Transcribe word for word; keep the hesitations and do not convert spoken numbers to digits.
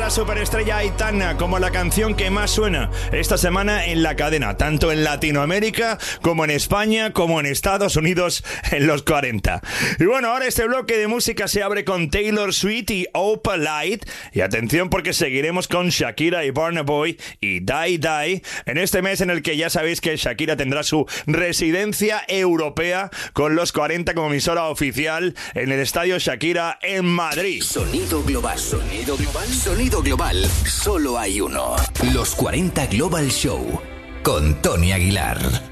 la superestrella Aitana como la canción que más suena esta semana en la cadena, tanto en Latinoamérica como en España, como en Estados Unidos en los cuarenta. Y bueno, ahora este bloque de música se abre con Taylor Swift y Opalite. Y atención porque seguiremos con Shakira y Burna Boy y Die Die en este mes en el que ya sabéis que Shakira tendrá su residencia europea con los cuarenta como emisora oficial en el Estadio Shakira en Madrid. Sonido global, sonido global, sonido global. Solo hay uno. Los cuarenta Global Show con Tony Aguilar.